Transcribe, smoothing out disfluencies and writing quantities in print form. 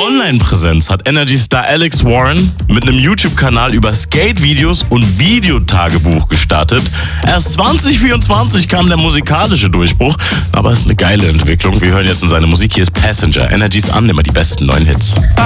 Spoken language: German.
Online-Präsenz hat Energy-Star Alex Warren mit einem YouTube-Kanal über Skate-Videos und Videotagebuch gestartet. Erst 2024 kam der musikalische Durchbruch, aber es ist eine geile Entwicklung. Wir hören jetzt in seine Musik. Hier ist Passenger, Energy's an, immer die besten neuen Hits.